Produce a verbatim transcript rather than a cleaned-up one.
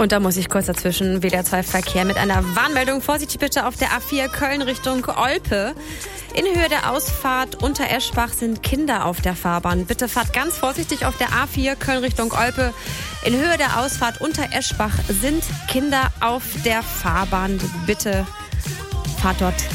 Und da muss ich kurz dazwischen, W D R zwei Verkehr mit einer Warnmeldung. Vorsichtig bitte auf der A vier Köln Richtung Olpe. In Höhe der Ausfahrt unter Eschbach sind Kinder auf der Fahrbahn. Bitte fahrt ganz vorsichtig auf der A vier Köln Richtung Olpe. In Höhe der Ausfahrt unter Eschbach sind Kinder auf der Fahrbahn. Bitte fahrt dort